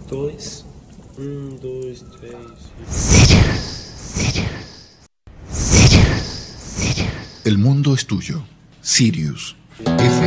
2, 1, 2, 3. El mundo es tuyo. Sirius. FM.